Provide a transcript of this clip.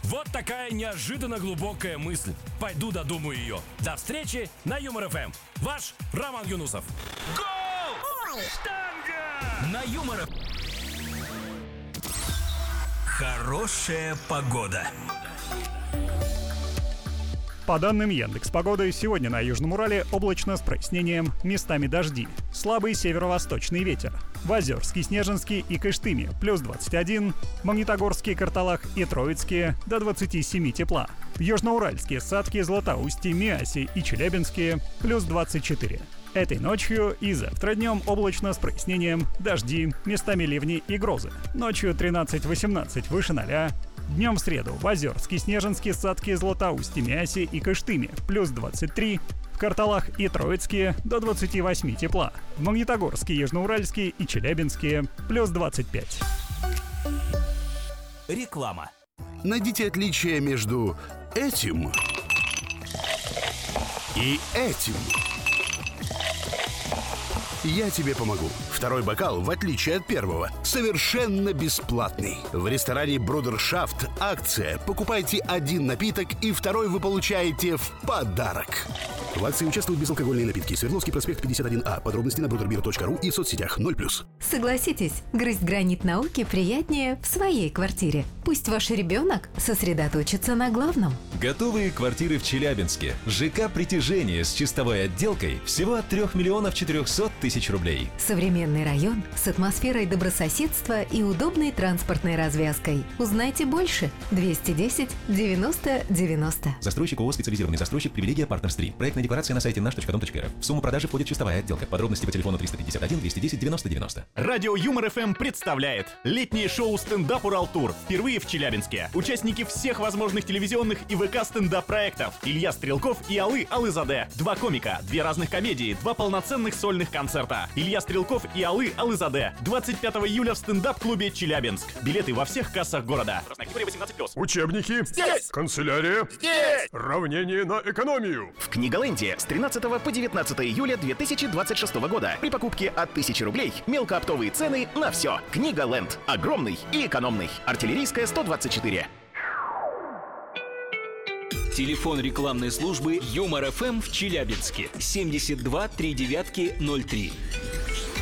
Вот такая неожиданно глубокая мысль. Пойду додумаю ее. До встречи на Юмор ФМ. Ваш Роман Юнусов. Гол! Штанга! На Юмор ФМ. Хорошая погода. По данным Яндекс.Погоды, сегодня на Южном Урале облачно с прояснением, местами дожди. Слабый северо-восточный ветер. В Озерске, Снежинске и Кыштыме плюс 21, Магнитогорске, Карталах и Троицке до 27 тепла. В Южноуральске, Сатке, Златоусте, Миасе и Челябинске плюс 24. Этой ночью и завтра днем облачно с прояснением, дожди, местами ливни и грозы. Ночью 13-18 выше 0. Днем в среду в Озерске, Снежинске, Сатке, Златоусте, Миасе и Кыштыме плюс 23, в Карталах и Троицке до 28 тепла, в Магнитогорске, Южноуральске и Челябинске плюс 25. Реклама. Найдите отличие между этим и этим. Я тебе помогу. Второй бокал, в отличие от первого, совершенно бесплатный. В ресторане Брудершафт акция. Покупайте один напиток, и второй вы получаете в подарок. В акции участвуют безалкогольные напитки. Свердловский проспект 51А. Подробности на bruderbir.ru и в соцсетях 0+. Согласитесь, грызть гранит науки приятнее в своей квартире. Пусть ваш ребенок сосредоточится на главном. Готовые квартиры в Челябинске. ЖК «Притяжение» с чистовой отделкой всего от 3 400 000 рублей. Современный район с атмосферой добрососедства и удобной транспортной развязкой. Узнайте больше. 210 90 90. Застройщик ООО «Специализированный застройщик Привилегия Партнерс 3». Проектная декларация на сайте наш.дом.рф. В сумму продажи входит чистовая отделка. Подробности по телефону 351 210 90 90. Радио Юмор ФМ представляет летнее шоу «Стендап Уралтур». Впервые в Челябинске. Участники всех возможных телевизионных и ВК стендап-проектов. Илья Стрелков и Аллы Алызаде. 2 комика, 2 разных комедии, 2 полноценных сольных концерта. Илья Стрелков и Аллы Алызаде. 25 июля в стендап-клубе «Челябинск». Билеты во всех кассах города. 18+. Учебники. Здесь. Канцелярия. Здесь. Равнение на экономию. В Книголенде с 13 по 19 июля 2026 года. При покупке от 1000 рублей мелкооптовые цены на все. Книголенд. Огромный и экономный. Артиллерийская 124. Телефон рекламной службы Юмор ФМ в Челябинске 72 39 03.